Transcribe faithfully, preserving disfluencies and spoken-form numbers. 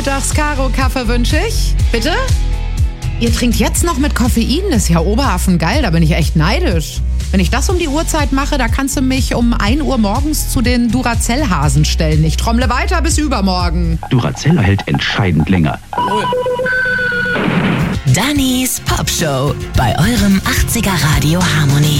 Das Karo-Kaffee wünsche ich. Bitte? Ihr trinkt jetzt noch mit Koffein? Das ist ja Oberhafen geil, da bin ich echt neidisch. Wenn ich das um die Uhrzeit mache, da kannst du mich um ein Uhr morgens zu den Duracell-Hasen stellen. Ich trommle weiter bis übermorgen. Duracell hält entscheidend länger. Dannys Popshow bei eurem achtziger Radio Harmonie.